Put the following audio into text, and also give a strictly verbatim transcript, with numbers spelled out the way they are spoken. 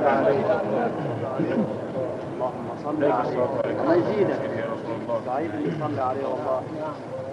اللهم صل عليه. الله يزيدك. سعيد اللي يصلي عليه والله.